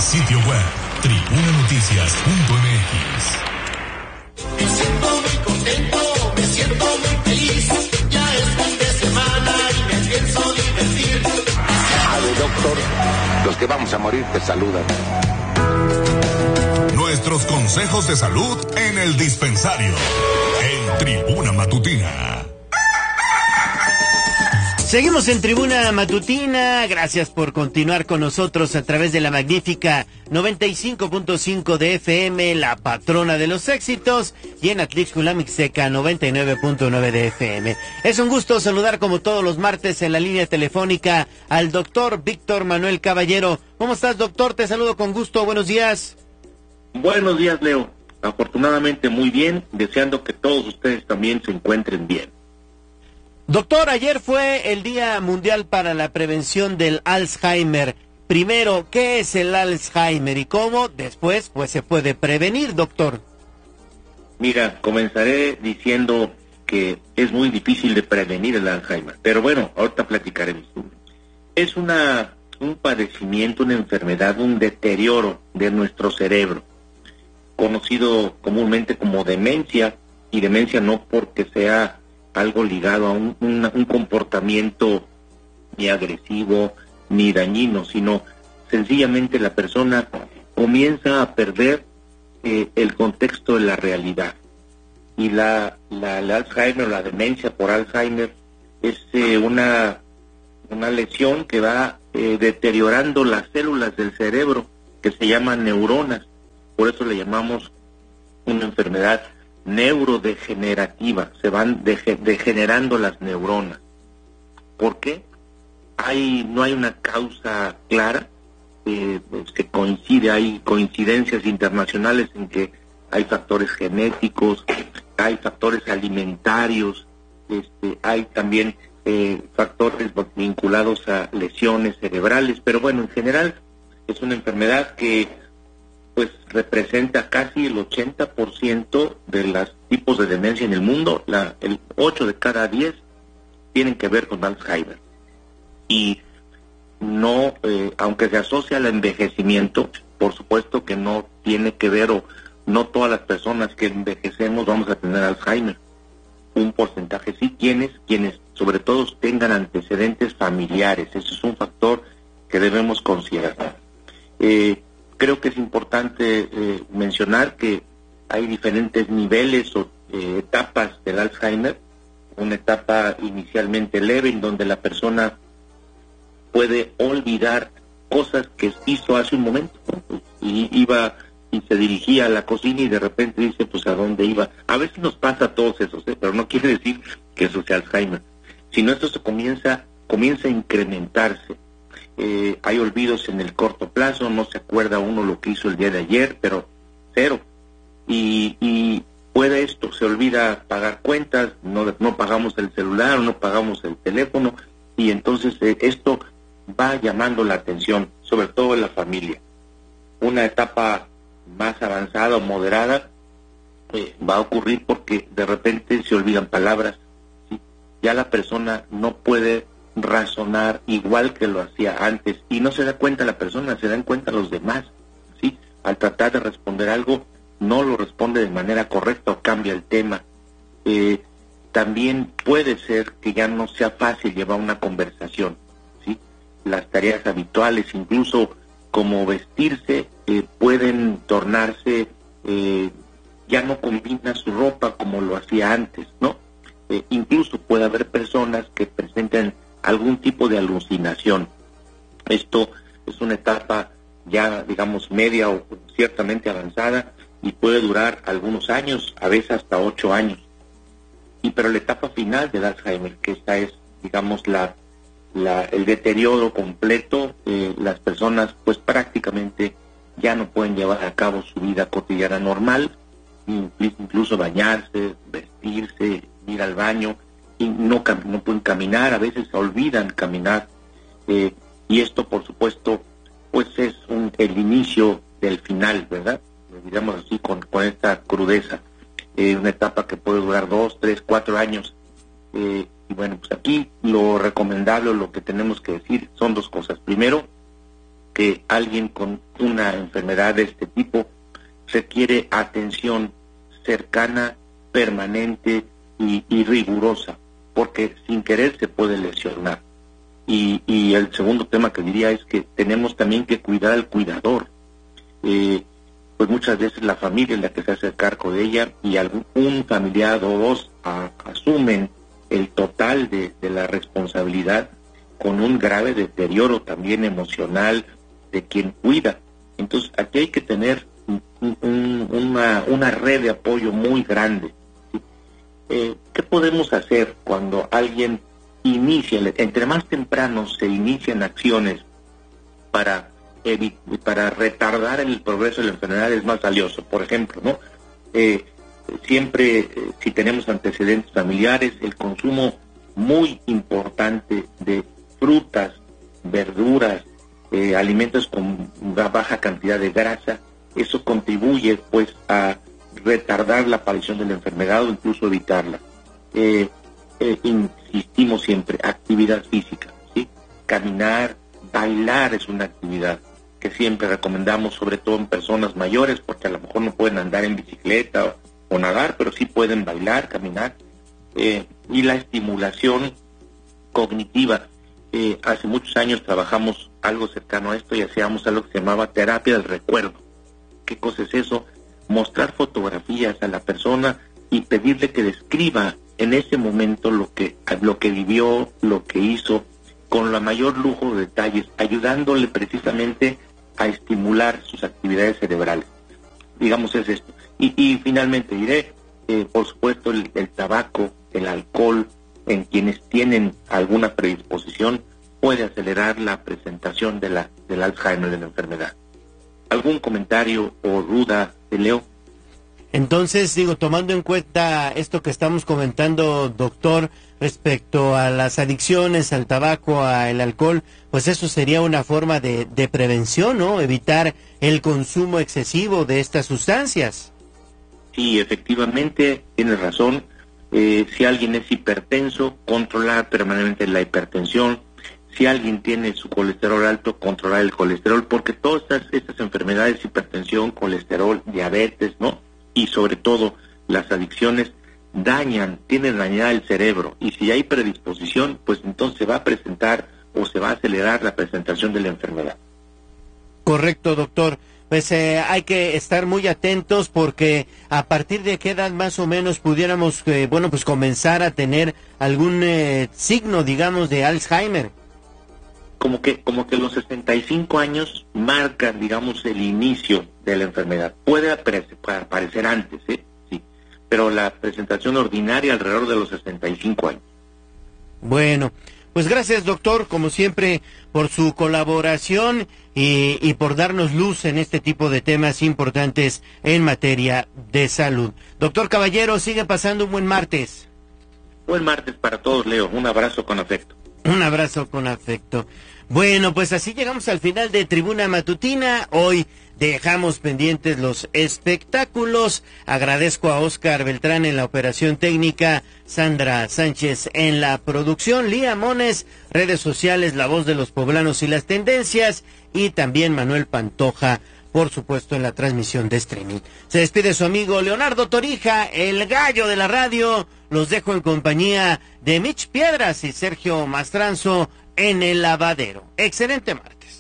Sitio web tribunanoticias.mx. Me siento muy contento, me siento muy feliz. Ya es fin de semana y me pienso divertir. Al doctor, los que vamos a morir te saludan. Nuestros consejos de salud en el dispensario, en Tribuna Matutina. Seguimos en Tribuna Matutina, gracias por continuar con nosotros a través de la magnífica 95.5 de FM, la patrona de los éxitos, y en Atlixco Mixteca 99.9 de FM. Es un gusto saludar como todos los martes en la línea telefónica al doctor Víctor Manuel Caballero. ¿Cómo estás, doctor? Te saludo con gusto, buenos días. Buenos días, Leo. Afortunadamente muy bien, deseando que todos ustedes también se encuentren bien. Doctor, ayer fue el Día Mundial para la Prevención del Alzheimer. Primero, ¿qué es el Alzheimer y cómo después pues se puede prevenir, doctor? Mira, comenzaré diciendo que es muy difícil de prevenir el Alzheimer, pero bueno, ahorita platicaremos. Es un padecimiento, una enfermedad, un deterioro de nuestro cerebro, conocido comúnmente como demencia, y demencia no porque sea algo ligado a un comportamiento ni agresivo ni dañino, sino sencillamente la persona comienza a perder el contexto de la realidad. Y la Alzheimer, la demencia por Alzheimer, es una lesión que va deteriorando las células del cerebro, que se llaman neuronas. Por eso le llamamos una enfermedad neurodegenerativa. Se van degenerando las neuronas. ¿Por qué? No hay una causa clara, que coincide, hay coincidencias internacionales en que hay factores genéticos, hay factores alimentarios, hay también factores vinculados a lesiones cerebrales, pero bueno, en general es una enfermedad que pues representa casi el 80% de los tipos de demencia en el mundo. El 8 de cada 10 tienen que ver con Alzheimer. Y no, aunque se asocia al envejecimiento, por supuesto que no tiene que ver, o no todas las personas que envejecemos vamos a tener Alzheimer. Un porcentaje sí, quienes sobre todo tengan antecedentes familiares. Eso es un factor que debemos considerar. Creo que es importante mencionar que hay diferentes niveles o etapas del Alzheimer. Una etapa inicialmente leve, en donde la persona puede olvidar cosas que hizo hace un momento, ¿no? Y iba y se dirigía a la cocina y de repente dice, pues, ¿a dónde iba? A veces nos pasa a todos esos, pero no quiere decir que eso sea Alzheimer, sino esto se comienza a incrementarse. Hay olvidos en el corto plazo, no se acuerda uno lo que hizo el día de ayer, pero cero. Y puede esto, se olvida pagar cuentas, no pagamos el celular, no pagamos el teléfono, y entonces esto va llamando la atención, sobre todo en la familia. Una etapa más avanzada o moderada va a ocurrir porque de repente se olvidan palabras, ¿sí? Ya la persona no puede razonar igual que lo hacía antes, y no se da cuenta la persona, se dan cuenta los demás, ¿sí? Al tratar de responder algo, no lo responde de manera correcta o cambia el tema. También puede ser que ya no sea fácil llevar una conversación, ¿sí? Las tareas habituales, incluso como vestirse, pueden tornarse, ya no combina su ropa como lo hacía antes, ¿no? Incluso puede haber personas que presenten algún tipo de alucinación. Esto es una etapa ya, digamos, media o ciertamente avanzada, y puede durar algunos años, a veces hasta 8 años. Pero la etapa final del Alzheimer, que esta es, digamos, el deterioro completo, las personas pues prácticamente ya no pueden llevar a cabo su vida cotidiana normal, incluso bañarse, vestirse, ir al baño, y no pueden caminar, a veces se olvidan caminar, y esto por supuesto pues es el inicio del final, ¿verdad? Digamos así, con esta crudeza. Una etapa que puede durar 2, 3, 4 años, y bueno, pues aquí lo recomendable o lo que tenemos que decir son dos cosas. Primero, que alguien con una enfermedad de este tipo requiere atención cercana, permanente y rigurosa, porque sin querer se puede lesionar. Y el segundo tema que diría es que tenemos también que cuidar al cuidador. Pues muchas veces la familia es la que se hace cargo de ella y un familiar o dos asumen el total de la responsabilidad, con un grave deterioro también emocional de quien cuida. Entonces aquí hay que tener una red de apoyo muy grande. ¿Qué podemos hacer cuando alguien inicia, entre más temprano se inician acciones para retardar el progreso de la enfermedad? Es más valioso. Por ejemplo, ¿no? Siempre, si tenemos antecedentes familiares, el consumo muy importante de frutas, verduras, alimentos con baja cantidad de grasa, eso contribuye pues a retardar la aparición de la enfermedad o incluso evitarla. Insistimos siempre, actividad física, ¿sí? Caminar, bailar es una actividad que siempre recomendamos, sobre todo en personas mayores, porque a lo mejor no pueden andar en bicicleta o nadar, pero sí pueden bailar, caminar. Y la estimulación cognitiva. Hace muchos años trabajamos algo cercano a esto y hacíamos algo que se llamaba terapia del recuerdo. ¿Qué cosa es eso? Mostrar fotografías a la persona y pedirle que describa en ese momento lo que vivió, lo que hizo, con la mayor lujo de detalles, ayudándole precisamente a estimular sus actividades cerebrales. Digamos, es esto. Y finalmente diré, por supuesto, el tabaco, el alcohol, en quienes tienen alguna predisposición, puede acelerar la presentación del Alzheimer, de la enfermedad. ¿Algún comentario o duda, Leo? Entonces, tomando en cuenta esto que estamos comentando, doctor, respecto a las adicciones, al tabaco, al alcohol, pues eso sería una forma de prevención, ¿no? Evitar el consumo excesivo de estas sustancias. Sí, efectivamente, tienes razón. Si alguien es hipertenso, controlar permanentemente la hipertensión. Si alguien tiene su colesterol alto, controlar el colesterol, porque todas estas enfermedades, hipertensión, colesterol, diabetes, ¿no? Y sobre todo las adicciones tienen dañada el cerebro, y si hay predisposición, pues entonces se va a presentar o se va a acelerar la presentación de la enfermedad. Correcto, doctor. Pues hay que estar muy atentos, porque a partir de qué edad más o menos pudiéramos, pues comenzar a tener algún signo, digamos, de Alzheimer. Como que los 65 años marcan, digamos, el inicio de la enfermedad. Puede aparecer antes, sí, pero la presentación ordinaria alrededor de los 65 años. Bueno, pues gracias, doctor, como siempre, por su colaboración y por darnos luz en este tipo de temas importantes en materia de salud. Doctor Caballero, sigue pasando un buen martes. Buen martes para todos, Leo. Un abrazo con afecto. Un abrazo con afecto. Bueno, pues así llegamos al final de Tribuna Matutina. Hoy dejamos pendientes los espectáculos. Agradezco a Oscar Beltrán en la operación técnica, Sandra Sánchez en la producción, Lía Mones, redes sociales, la voz de los poblanos y las tendencias, y también Manuel Pantoja, por supuesto, en la transmisión de streaming. Se despide su amigo Leonardo Torija, el gallo de la radio. Los dejo en compañía de Mitch Piedras y Sergio Mastranzo en el lavadero. Excelente martes.